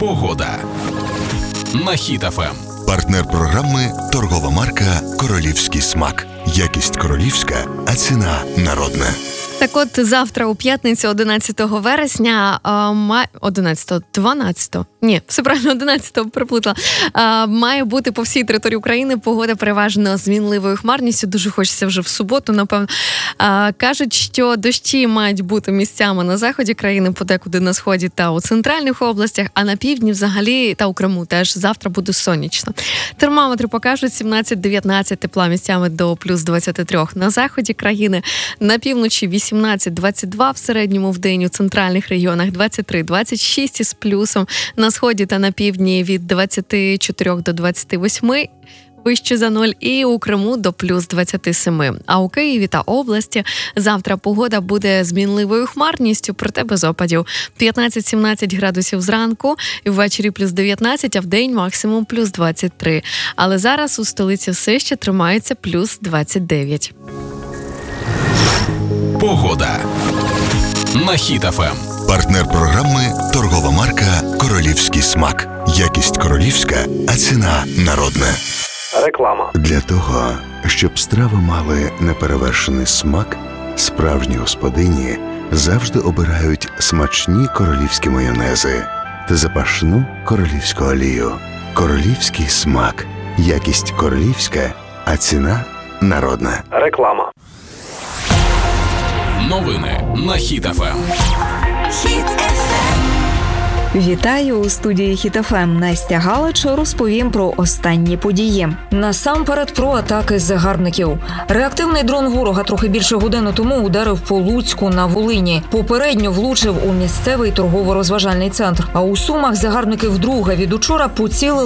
Погода на Хіт ФМ. Партнер програми – торгова марка «Королівський смак». Якість королівська, а ціна народна. Так от, завтра у п'ятницю 11 вересня, 11-го приплутала, має бути по всій території України погода переважно змінливою хмарністю. Дуже хочеться вже в суботу, напевно. Кажуть, що дощі мають бути місцями на заході країни, подекуди на сході та у центральних областях, а на півдні взагалі та у Криму теж завтра буде сонячно. Термометри покажуть 17-19 тепла місцями до плюс 23 на заході країни, на півночі 18-22 в середньому в день, у центральних регіонах 23-26 із плюсом, на сході та на півдні від 24 до 28 вище за 0 і у Криму до плюс 27. А у Києві та області завтра погода буде змінливою хмарністю, проте без опадів. 15-17 градусів зранку, і ввечері плюс 19, а вдень максимум плюс 23. Але зараз у столиці все ще тримається плюс 29. Погода на Хіт ФМ. Партнер програми – торгова марка «Королівський смак». Якість королівська, а ціна народна. Реклама. Для того, щоб страви мали неперевершений смак, справжні господині завжди обирають смачні королівські майонези та запашну королівську олію. Королівський смак. Якість королівська, а ціна народна. Реклама. Новини на Хіт ФМ. Вітаю у студії Хіт ФМ. Настя Галич розповім про останні події. Насамперед про атаки загарбників. Реактивний дрон ворога трохи більше години тому ударив по Луцьку на Волині. Попередньо влучив у місцевий торгово-розважальний центр. А у Сумах загарбники вдруге від учора поцілили